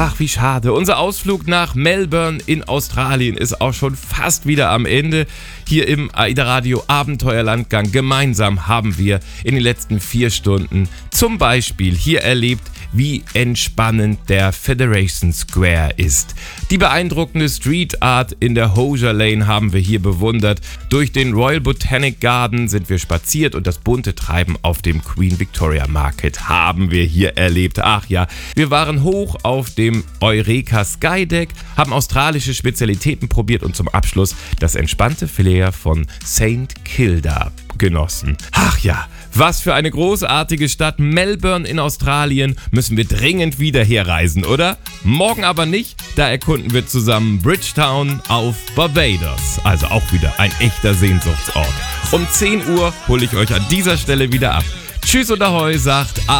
Ach, wie schade. Unser Ausflug nach Melbourne in Australien ist auch schon fast wieder am Ende. Hier im AIDA Radio Abenteuerlandgang gemeinsam haben wir in den letzten 4 Stunden zum Beispiel hier erlebt, wie entspannend der Federation Square ist. Die beeindruckende Street Art in der Hosier Lane haben wir hier bewundert. Durch den Royal Botanic Garden sind wir spaziert und das bunte Treiben auf dem Queen Victoria Market haben wir hier erlebt. Ach ja, wir waren hoch auf dem Eureka Skydeck, haben australische Spezialitäten probiert und zum Abschluss das entspannte Flair von St. Kilda genossen. Ach ja, was für eine großartige Stadt. Melbourne in Australien müssen wir dringend wieder herreisen, oder? Morgen aber nicht, da erkunden wir zusammen Bridgetown auf Barbados. Also auch wieder ein echter Sehnsuchtsort. Um 10 Uhr hole ich euch an dieser Stelle wieder ab. Tschüss und Ahoi, sagt